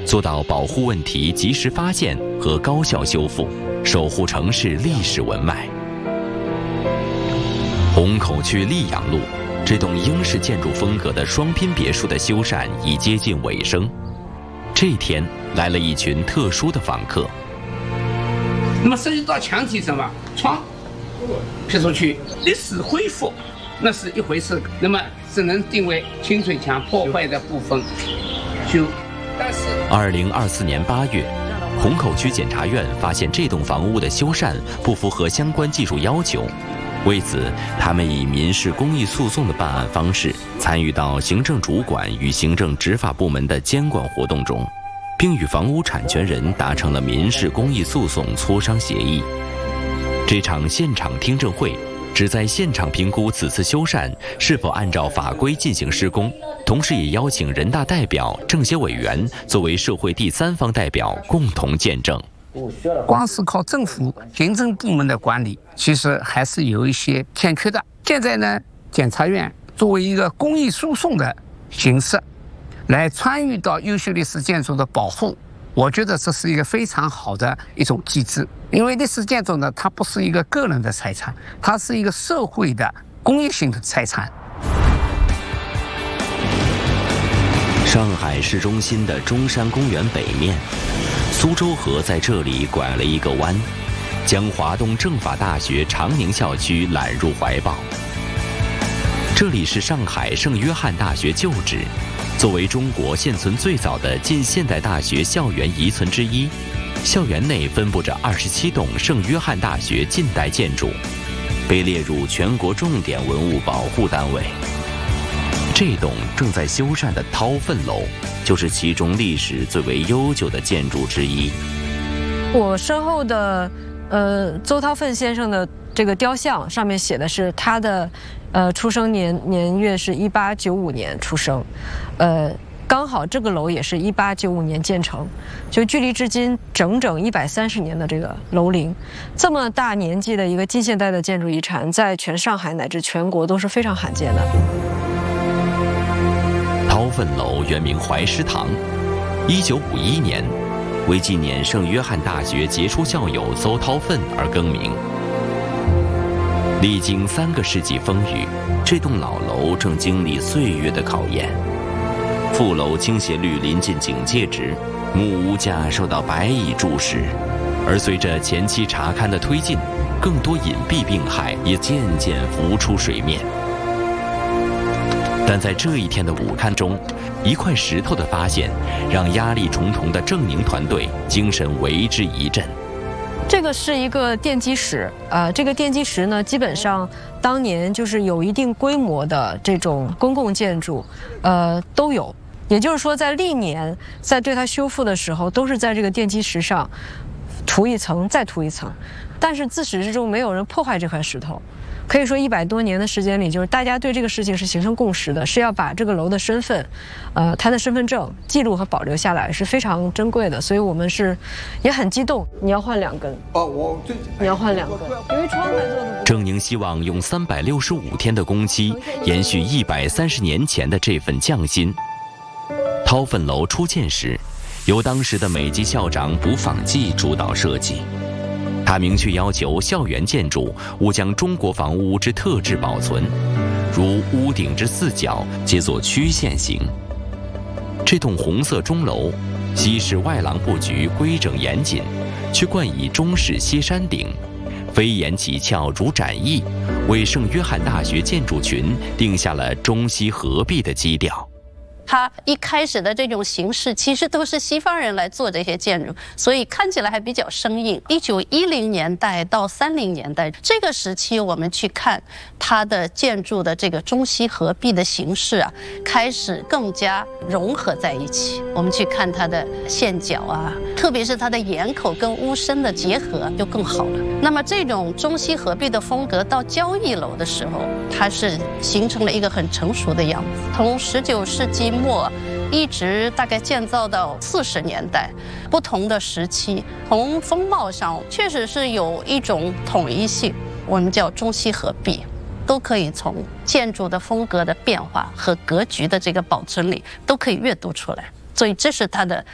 做到保护问题及时发现和高效修复，守护城市历史文脉。虹口区溧阳路这栋英式建筑风格的双拼别墅的修缮已接近尾声。这天来了一群特殊的访客。 那么涉及到墙体什么窗劈出去历史恢复，那是一回事。那么只能定为清水墙破坏的部分修。但是 2024年8月，虹口区检察院发现这栋房屋的修缮不符合相关技术要求。为此，他们以民事公益诉讼的办案方式，参与到行政主管与行政执法部门的监管活动中，并与房屋产权人达成了民事公益诉讼磋商协议。这场现场听证会旨在现场评估此次修缮是否按照法规进行施工，同时也邀请人大代表、政协委员作为社会第三方代表共同见证。 光是靠政府行政部门的管理，其实还是有一些欠缺的。现在呢，检察院作为一个公益诉讼的形式，来参与到优秀历史建筑的保护，我觉得这是一个非常好的一种机制。因为历史建筑呢，它不是一个个人的财产，它是一个社会的公益性的财产。 上海市中心的中山公园北面，苏州河在这里拐了一个弯，将华东政法大学长宁校区揽入怀抱。这里是上海圣约翰大学旧址，作为中国现存最早的近现代大学校园遗存之一，校园内分布着27栋圣约翰大学近代建筑，被列入全国重点文物保护单位。这栋正在修缮的掏粪楼，就是其中历史最为悠久的建筑之一。 我身后的邹韬奋先生的这个雕像上面写的是他的出生年月是1895年出生，刚好这个楼也是1895年建成，就距离至今整整130年的这个楼龄，这么大年纪的一个近现代的建筑遗产，在全上海乃至全国都是非常罕见的。 掏粪楼原名怀师堂，1951年为纪念圣约翰大学杰出校友邹韬奋而更名。历经3个世纪风雨，这栋老楼正经历岁月的考验。副楼倾斜率临近警戒值，木屋架受到白蚁注视，而随着前期查勘的推进，更多隐蔽病害也渐渐浮出水面。但在这一天的午勘中，一块石头的发现让压力重重的郑宁团队精神为之一振。 这个是一个奠基石，这个奠基石呢，基本上当年就是有一定规模的这种公共建筑，都有。也就是说，在历年在对它修复的时候，都是在这个奠基石上涂一层，再涂一层，但是自始至终没有人破坏这块石头。可以说100多年的时间里，就是大家对这个事情是形成共识的，是要把这个楼的身份，它的身份证记录和保留下来，是非常珍贵的。所以我们是也很激动。你要换2根你要换2根，因为窗台做的。 郑宁希望用365天的工期，延续130年前的这份匠心。掏粪楼初建时，由当时的美籍校长卜仿纪主导设计。他明确要求校园建筑务将中国房屋之特质保存，如屋顶之4角皆作曲线形。这栋红色钟楼，西式外廊布局规整严谨，却冠以中式歇山顶，飞檐起翘如展翼，为圣约翰大学建筑群定下了中西合璧的基调。 它一开始的这种形式其实都是西方人来做这些建筑，所以看起来还比较生硬。1910年代到30年代这个时期，我们去看它的建筑的这个中西合璧的形式啊，开始更加融合在一起。我们去看它的线角啊，特别是它的檐口跟屋身的结合就更好了。那么这种中西合璧的风格到交谊楼的时候，它是形成了一个很成熟的样子。从19世纪末一直大概建造到40年代，不同的时期，从风貌上确实是有一种统一性，我们叫中西合璧，都可以从建筑的风格的变化和格局的这个保存里都可以阅读出来。所以这是它的